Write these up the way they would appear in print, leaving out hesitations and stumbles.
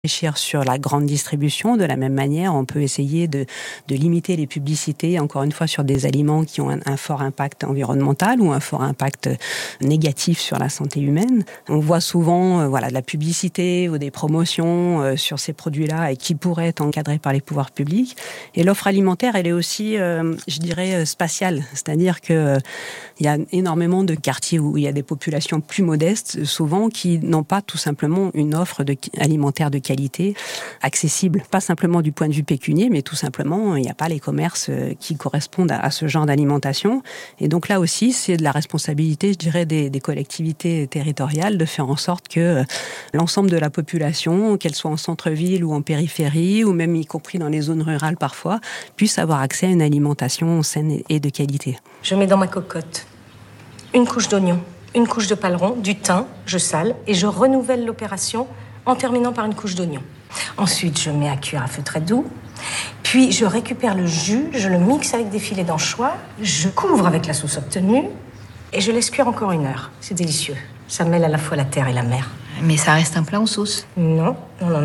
réfléchir sur la grande distribution. De la même manière, on peut essayer de limiter les publicités, encore une fois, sur des aliments qui ont un fort impact environnemental ou un fort impact négatif sur la santé humaine. On voit souvent de la publicité ou des promotions sur ces produits-là et qui pourraient être encadrés par les pouvoirs publics. Et l'offre alimentaire, elle est aussi, spatiale. C'est-à-dire qu'il y a énormément de quartiers où il y a des populations plus modestes, souvent, qui n'ont pas tout simplement une offre alimentaire de qualité accessible. Pas simplement du point de vue pécunier, mais tout simplement, il n'y a pas les commerces qui correspondent à ce genre d'alimentation. Et donc là aussi, c'est de la responsabilité, je dirais, des collectivités territoriales de faire en sorte que l'ensemble de la population, qu'elle soit en centre-ville ou en périphérie, ou même y compris dans les zones rurales parfois, puisse avoir accès à une alimentation saine et de qualité. Je mets dans ma cocotte une couche d'oignon, une couche de paleron, du thym, je sale et je renouvelle l'opération en terminant par une couche d'oignon. Ensuite, je mets à cuire à feu très doux. Puis, je récupère le jus, je le mixe avec des filets d'anchois, je couvre avec la sauce obtenue et je laisse cuire encore 1 heure. C'est délicieux. Ça mêle à la fois la terre et la mer. Mais ça reste un plat en sauce. Non.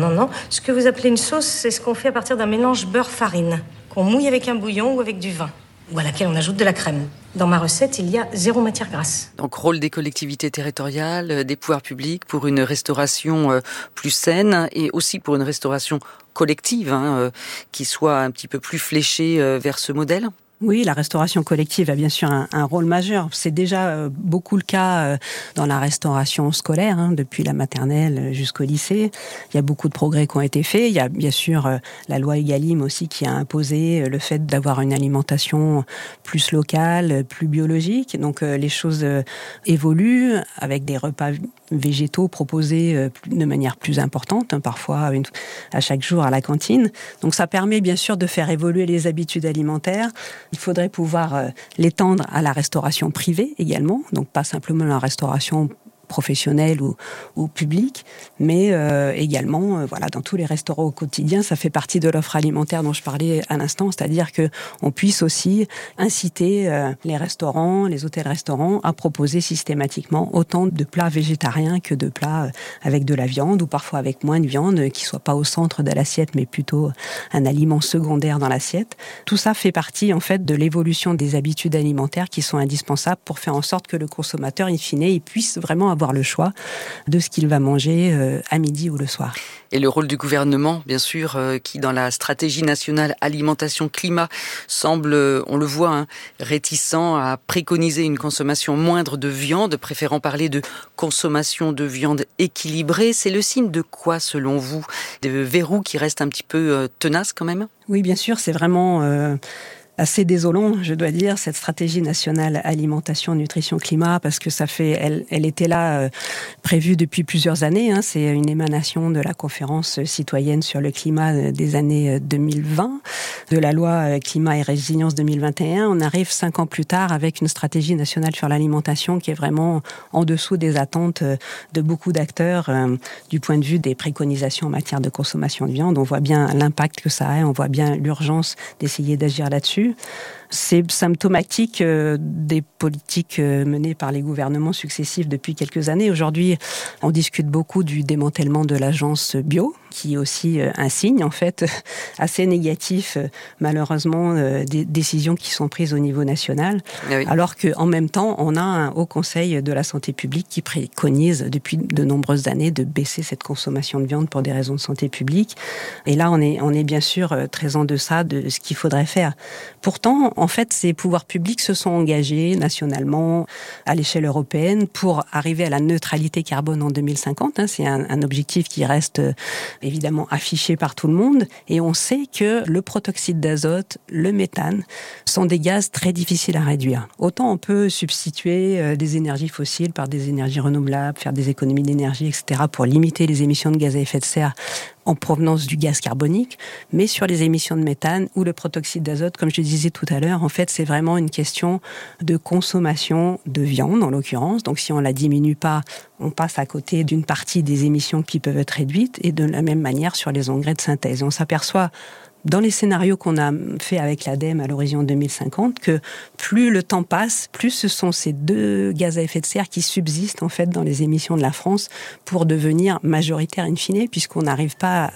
Ce que vous appelez une sauce, c'est ce qu'on fait à partir d'un mélange beurre-farine, qu'on mouille avec un bouillon ou avec du vin, ou à laquelle on ajoute de la crème. Dans ma recette, il y a 0 matière grasse. Donc, rôle des collectivités territoriales, des pouvoirs publics pour une restauration plus saine et aussi pour une restauration collective qui soit un petit peu plus fléchée vers ce modèle. Oui, la restauration collective a bien sûr un rôle majeur. C'est déjà beaucoup le cas dans la restauration scolaire, depuis la maternelle jusqu'au lycée. Il y a beaucoup de progrès qui ont été faits. Il y a bien sûr la loi Egalim aussi qui a imposé le fait d'avoir une alimentation plus locale, plus biologique. Donc les choses évoluent avec des repas végétaux proposés de manière plus importante, parfois à chaque jour à la cantine. Donc ça permet bien sûr de faire évoluer les habitudes alimentaires. Il faudrait pouvoir l'étendre à la restauration privée également, donc pas simplement la restauration professionnelle ou publique, mais également dans tous les restaurants au quotidien. Ça fait partie de l'offre alimentaire dont je parlais à l'instant, c'est-à-dire qu'on puisse aussi inciter les restaurants, les hôtels-restaurants à proposer systématiquement autant de plats végétariens que de plats avec de la viande ou parfois avec moins de viande, qui ne soit pas au centre de l'assiette mais plutôt un aliment secondaire dans l'assiette. Tout ça fait partie en fait de l'évolution des habitudes alimentaires qui sont indispensables pour faire en sorte que le consommateur, in fine, il puisse vraiment avoir le choix de ce qu'il va manger à midi ou le soir. Et le rôle du gouvernement, bien sûr, qui dans la stratégie nationale alimentation-climat semble, on le voit, réticent à préconiser une consommation moindre de viande, préférant parler de consommation de viande équilibrée. C'est le signe de quoi, selon vous? Des verrous qui restent un petit peu tenaces quand même? Oui, bien sûr, c'est vraiment assez désolant, je dois dire, cette stratégie nationale alimentation, nutrition, climat, parce que elle était là, prévue depuis plusieurs années. C'est une émanation de la conférence citoyenne sur le climat des années 2020, de la loi climat et résilience 2021. On arrive 5 ans plus tard avec une stratégie nationale sur l'alimentation qui est vraiment en dessous des attentes de beaucoup d'acteurs du point de vue des préconisations en matière de consommation de viande. On voit bien l'impact que ça a, on voit bien l'urgence d'essayer d'agir là-dessus. C'est symptomatique des politiques menées par les gouvernements successifs depuis quelques années. Aujourd'hui, on discute beaucoup du démantèlement de l'agence bio, qui est aussi un signe, en fait, assez négatif, malheureusement, des décisions qui sont prises au niveau national. Oui. Alors qu'en même temps, on a un Haut Conseil de la santé publique qui préconise depuis de nombreuses années de baisser cette consommation de viande pour des raisons de santé publique. Et là, on est bien sûr très en deçà de ce qu'il faudrait faire. Pourtant, en fait, ces pouvoirs publics se sont engagés nationalement, à l'échelle européenne, pour arriver à la neutralité carbone en 2050. C'est un objectif qui reste évidemment affiché par tout le monde. Et on sait que le protoxyde d'azote, le méthane, sont des gaz très difficiles à réduire. Autant on peut substituer des énergies fossiles par des énergies renouvelables, faire des économies d'énergie, etc., pour limiter les émissions de gaz à effet de serre en provenance du gaz carbonique, mais sur les émissions de méthane ou le protoxyde d'azote, comme je disais tout à l'heure, en fait, c'est vraiment une question de consommation de viande, en l'occurrence. Donc, si on la diminue pas, on passe à côté d'une partie des émissions qui peuvent être réduites, et de la même manière sur les engrais de synthèse. On s'aperçoit dans les scénarios qu'on a fait avec l'ADEME à l'horizon 2050, que plus le temps passe, plus ce sont ces 2 gaz à effet de serre qui subsistent en fait dans les émissions de la France pour devenir majoritaires in fine, puisqu'on n'arrive pas